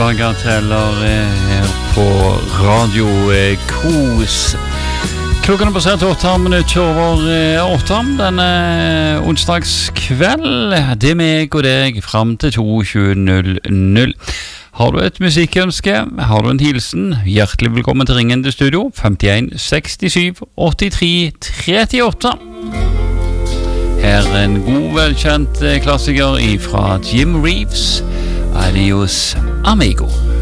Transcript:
bagateller her på Radio Kos. Klokken passert 8 minutter over 8 denne onsdagskveld. Det meg og deg frem til 22:00. Har du et musikkønske, har du en hilsen, hjertelig velkommen til Ringen til studio, 51 67 83 38. Her en god, velkjent klassiker fra Jim Reeves, Adios Amigo.